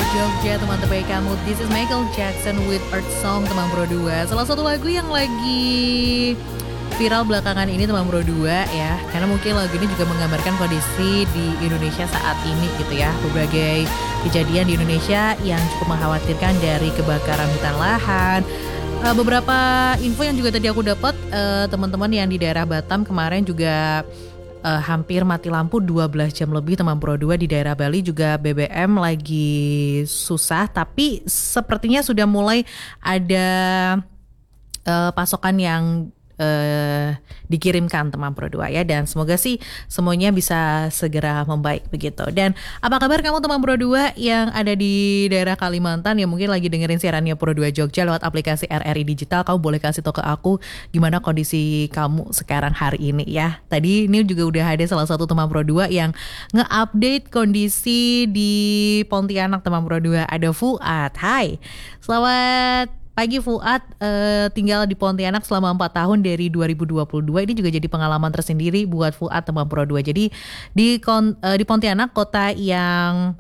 Jogja, teman terbaik kamu. This is Michael Jackson with Earth Song, teman Bro 2. Salah satu lagu yang lagi viral belakangan ini, teman Bro 2 ya. Karena mungkin lagu ini juga menggambarkan kondisi di Indonesia saat ini gitu ya. Berbagai kejadian di Indonesia yang cukup mengkhawatirkan, dari kebakaran hutan lahan. Beberapa info yang juga tadi aku dapat, teman-teman yang di daerah Batam kemarin juga hampir mati lampu 12 jam lebih, teman Pro 2. Di daerah Bali juga BBM lagi susah, tapi sepertinya sudah mulai ada pasokan yang dikirimkan, teman Pro 2 ya, dan semoga sih semuanya bisa segera membaik begitu. Dan apa kabar kamu, teman Pro 2 yang ada di daerah Kalimantan yang mungkin lagi dengerin siarannya Pro 2 Jogja lewat aplikasi RRI Digital? Kamu boleh kasih tahu ke aku gimana kondisi kamu sekarang hari ini ya. Tadi ini juga udah ada salah satu teman Pro 2 yang nge-update kondisi di Pontianak, teman Pro 2. Ada Fuad. Hai, selamat pagi Fuad, tinggal di Pontianak selama 4 tahun dari 2022. Ini juga jadi pengalaman tersendiri buat Fuad, teman Pro 2. Jadi di Pontianak, kota yang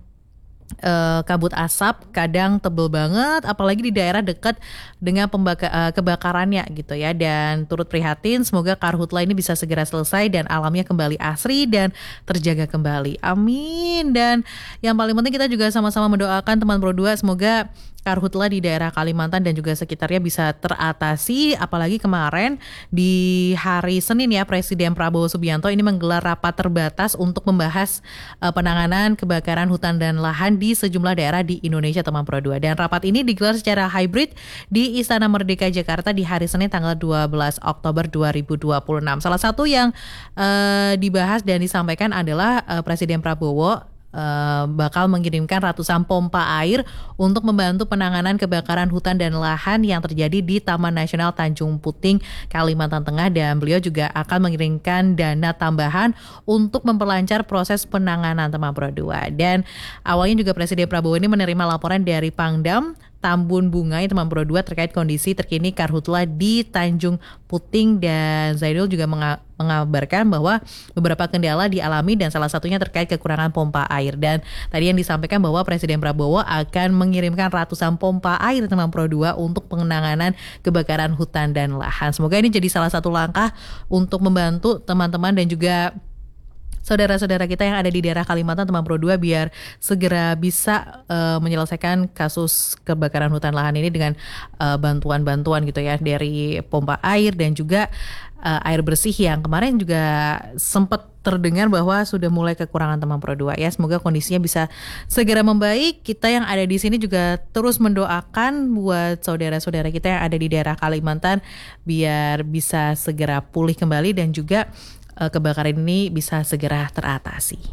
kabut asap, kadang tebel banget, apalagi di daerah dekat dengan kebakarannya gitu ya. Dan turut prihatin, semoga karhutla ini bisa segera selesai dan alamnya kembali asri dan terjaga kembali. Amin. Dan yang paling penting kita juga sama-sama mendoakan, teman Pro 2, semoga karhutla di daerah Kalimantan dan juga sekitarnya bisa teratasi. Apalagi kemarin di hari Senin ya, Presiden Prabowo Subianto ini menggelar rapat terbatas untuk membahas penanganan kebakaran hutan dan lahan di sejumlah daerah di Indonesia, teman Pro 2. Dan rapat ini digelar secara hybrid di Istana Merdeka Jakarta di hari Senin tanggal 12 Oktober 2026. Salah satu yang dibahas dan disampaikan adalah Presiden Prabowo bakal mengirimkan ratusan pompa air untuk membantu penanganan kebakaran hutan dan lahan yang terjadi di Taman Nasional Tanjung Puting, Kalimantan Tengah. Dan beliau juga akan mengirimkan dana tambahan untuk memperlancar proses penanganan, teman Pro 2. Dan awalnya juga Presiden Prabowo ini menerima laporan dari Pangdam Tambun Bungai, teman Pro 2, terkait kondisi terkini karhutla di Tanjung Puting. Dan Zaidul juga mengabarkan bahwa beberapa kendala dialami dan salah satunya terkait kekurangan pompa air. Dan tadi yang disampaikan bahwa Presiden Prabowo akan mengirimkan ratusan pompa air, teman Pro 2, untuk penanganan kebakaran hutan dan lahan. Semoga ini jadi salah satu langkah untuk membantu teman-teman dan juga saudara-saudara kita yang ada di daerah Kalimantan, teman Pro 2, biar segera bisa menyelesaikan kasus kebakaran hutan lahan ini dengan bantuan-bantuan gitu ya, dari pompa air dan juga air bersih yang kemarin juga sempat terdengar bahwa sudah mulai kekurangan, teman Pro 2 ya. Semoga kondisinya bisa segera membaik. Kita yang ada di sini juga terus mendoakan buat saudara-saudara kita yang ada di daerah Kalimantan biar bisa segera pulih kembali dan juga kebakaran ini bisa segera teratasi.